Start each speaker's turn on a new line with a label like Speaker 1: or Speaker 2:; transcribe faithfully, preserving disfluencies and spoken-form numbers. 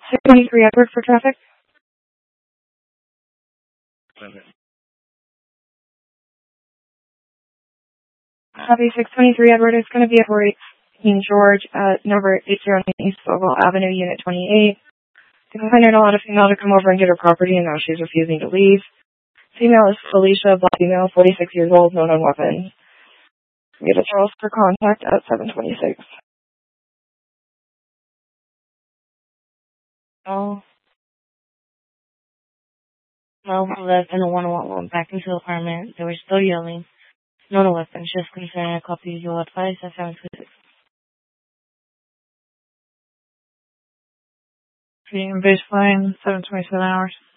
Speaker 1: six twenty-three Edward for traffic. Copy six twenty-three Edward is going to be at King George at number eight oh nine East Oval Avenue, Unit twenty-eight. The complainant allowed a female to come over and get her property, and now she's refusing to leave. Female is Felicia, black female, forty-six years old, known on weapons. Get a Charles for contact at seven twenty-six.
Speaker 2: Oh. No, left and the one went back into the apartment. They were still yelling. No, no weapons, just concerning a copy of your advice at seven twenty-six.
Speaker 3: Feeding baseline, seven twenty-seven hours.